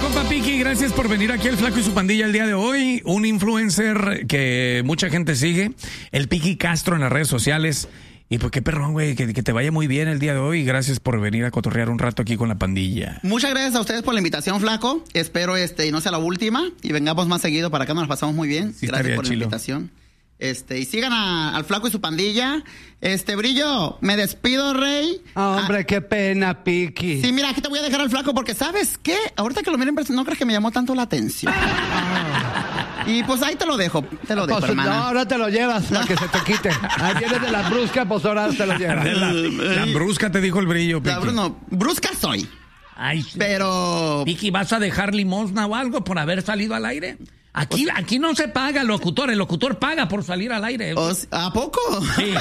compa Piqui, gracias por venir aquí al Flaco y su Pandilla el día de hoy. Un influencer que mucha gente sigue, el Piqui Castro en las redes sociales. Y pues qué perrón, güey, que te vaya muy bien el día de hoy. Gracias por venir a cotorrear un rato aquí con la pandilla. Muchas gracias a ustedes por la invitación, Flaco. Espero y no sea la última y vengamos más seguido para acá, nos pasamos muy bien. Sí, gracias por chilo. la invitación. Y sigan al Flaco y su pandilla. Brillo, me despido, Rey. Hombre, qué pena, Piqui. Sí, mira, aquí te voy a dejar al Flaco porque, ¿sabes qué? Ahorita que lo miren, no crees que me llamó tanto la atención. Y pues ahí te lo dejo, Pues, hermana. no, ahora te lo llevas para que se te quite. Ahí vienes de la brusca, pues ahora te lo llevas. La brusca te dijo el Brillo, Piqui. Brusca soy. Ay, Pero... Piqui, ¿vas a dejar limosna o algo por haber salido al aire? Aquí no se paga el locutor paga por salir al aire. ¿A poco? Sí.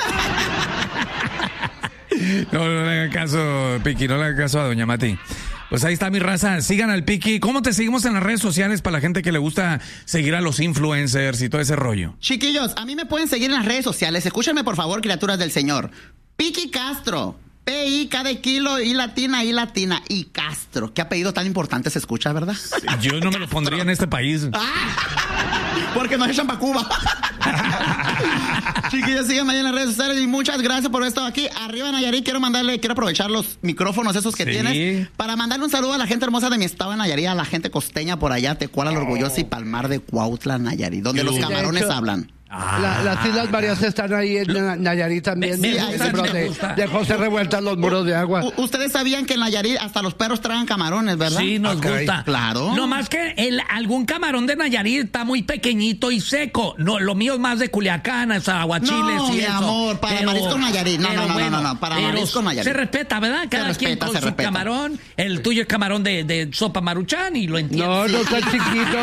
No le hagan caso, Piqui, no le hagan caso a Doña Mati. Pues ahí está mi raza, sigan al Piqui. ¿Cómo te seguimos en las redes sociales para la gente que le gusta seguir a los influencers y todo ese rollo? Chiquillos, a mí me pueden seguir en las redes sociales. Escúchenme, por favor, criaturas del Señor. Piqui Castro. P-I-K de kilo, I latina, y Castro. Qué apellido tan importante se escucha, ¿verdad? Yo no me lo pondría en este país. Porque nos echan para Cuba. Chiquillos, síganme ahí en las redes sociales y muchas gracias por haber estado aquí. Arriba, Nayarit, quiero aprovechar los micrófonos esos que tienes para mandarle un saludo a la gente hermosa de mi estado de Nayarit, a la gente costeña por allá, Tecuala, la Orgullosa y Palmar de Cuautla, Nayarit, donde los camarones hablan. Las Islas Marías están ahí en Nayarit también. De José Revuelta, los muros de agua. Ustedes sabían que en Nayarit hasta los perros tragan camarones, ¿verdad? Sí, nos gusta. Claro. No más que algún camarón de Nayarit está muy pequeñito y seco. No, lo mío es más de Culiacán, Aguachiles no, y mi eso. amor, para marisco Nayarit. No, para marisco Nayarit. Se respeta, ¿verdad? Cada quien con su camarón. El tuyo es camarón de sopa Maruchan y lo entiendo. No está chiquito,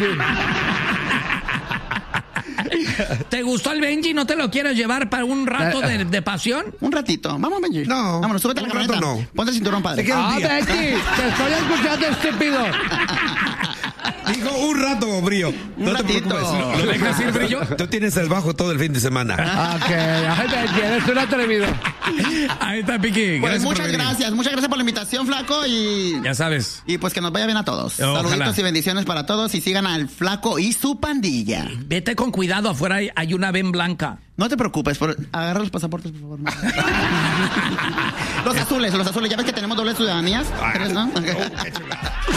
¿Te gustó el Benji? ¿No te lo quieres llevar para un rato de pasión? Un ratito. Vamos, Benji. No. Vámonos, súbete a la camioneta. No. Ponte el cinturón, padre. Betty, te estoy escuchando, estúpido. Dijo un rato, Brillo. Un No te ratito. preocupes. ¿Lo dejas ir, Brillo? Tú tienes el bajo todo el fin de semana. Ok, ay, Betty, eres un atrevido. Ahí está, Piqui. Pues Gracias por muchas venir. gracias por la invitación, Flaco, y Ya sabes. pues que nos vaya bien a todos. Ojalá. Saluditos y bendiciones para todos y sigan al Flaco y su pandilla. Vete con cuidado, afuera hay una ven blanca. No te preocupes, agarra los pasaportes, por favor. Los azules, ya ves que tenemos doble ciudadanías. ¿Tres, no?